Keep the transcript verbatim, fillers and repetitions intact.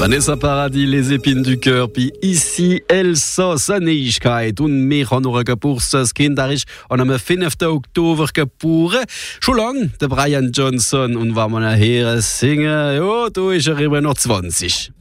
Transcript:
Vanessa Paradis, les épines du cœur, puis ici Elsa Saneichkeit und wir haben noch ein Geburtstagskind, der ist am fünften Oktober geboren. Schon lang, der Brian Johnson, und wenn wir nachher singen, ja, da ist er immer noch zwanzig.